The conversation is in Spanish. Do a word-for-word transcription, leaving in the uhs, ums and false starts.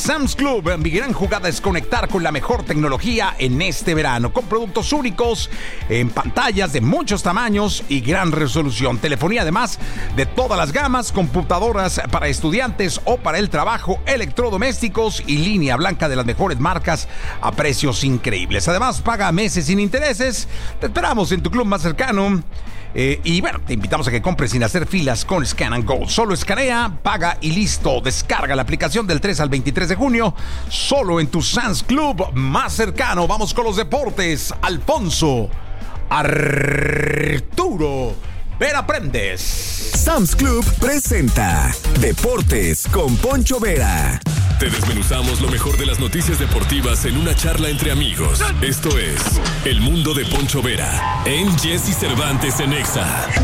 Sam's Club. Mi gran jugada es conectar con la mejor tecnología en este verano, con productos únicos, en pantallas de muchos tamaños y gran resolución. Telefonía además de todas las gamas, computadoras para estudiantes o para el trabajo, electrodomésticos y línea blanca de las mejores marcas a precios increíbles. Además, paga meses sin intereses. Te esperamos en tu club más cercano. Eh, y bueno, te invitamos a que compres sin hacer filas con Scan and Go. Solo escanea, paga y listo. Descarga la aplicación del tres al veintitrés de junio, solo en tu Sam's Club más cercano. Vamos con los deportes. Alfonso Arturo Vera Prendes. Sam's Club presenta Deportes con Poncho Vera. Te desmenuzamos lo mejor de las noticias deportivas en una charla entre amigos. Esto es El Mundo de Poncho Vera en Jesse Cervantes en Exa.